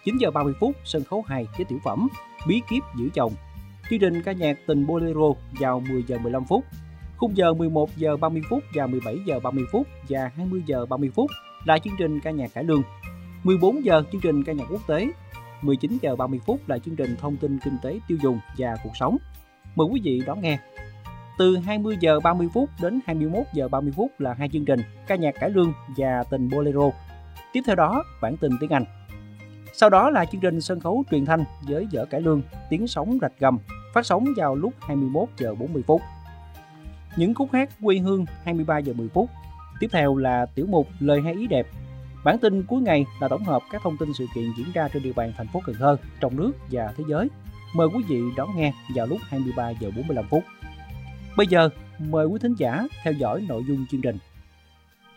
9 giờ 30 phút sân khấu 2 với tiểu phẩm Bí kíp giữ chồng. Chương trình ca nhạc Tình Bolero vào 10 giờ 15 phút. Khung giờ 11 giờ 30 phút và 17 giờ 30 phút và 20 giờ 30 phút là chương trình ca nhạc cải lương. 14 giờ chương trình ca nhạc quốc tế. 19 giờ 30 phút là chương trình thông tin kinh tế tiêu dùng và cuộc sống. Mời quý vị đón nghe. Từ 20 giờ 30 phút đến 21 giờ 30 phút là hai chương trình ca nhạc cải lương và Tình Bolero. Tiếp theo đó, bản tin tiếng Anh. Sau đó là chương trình sân khấu truyền thanh với vở cải lương Tiếng Sóng Rạch Gầm, phát sóng vào lúc 21 giờ 40 phút. Những khúc hát quê hương 23 giờ 10 phút. Tiếp theo là tiểu mục Lời hay ý đẹp. Bản tin cuối ngày là tổng hợp các thông tin sự kiện diễn ra trên địa bàn thành phố Cần Thơ, trong nước và thế giới. Mời quý vị đón nghe vào lúc 23 giờ 45 phút. Bây giờ, mời quý thính giả theo dõi nội dung chương trình.